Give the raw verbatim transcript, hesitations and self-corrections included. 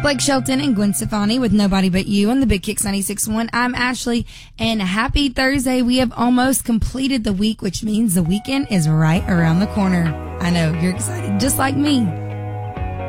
Blake Shelton and Gwen Stefani with Nobody But You on the Big Kicks ninety-six point one. I'm Ashley, and happy Thursday. We have almost completed the week, which means the weekend is right around the corner. I know, you're excited, just like me.